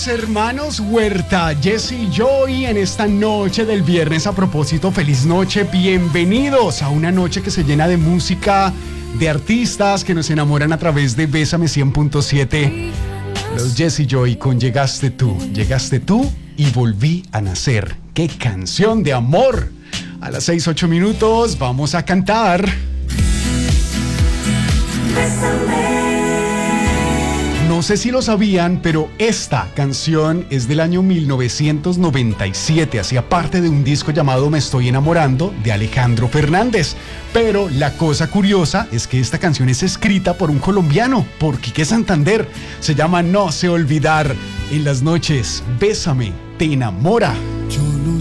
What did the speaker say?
hermanos Huerta, Jesse y Joy, en esta noche del viernes. A propósito, feliz noche, bienvenidos a una noche que se llena de música, de artistas que nos enamoran a través de Bésame 100.7. Los Jesse y Joy con Llegaste tú y volví a nacer. ¡Qué canción de amor! A las 6:08 minutos vamos a cantar. No sé si lo sabían, pero esta canción es del año 1997. Hacía parte de un disco llamado Me Estoy Enamorando de Alejandro Fernández. Pero la cosa curiosa es que esta canción es escrita por un colombiano, por Quique Santander. Se llama No sé olvidar. En las noches, Bésame, te enamora. Yo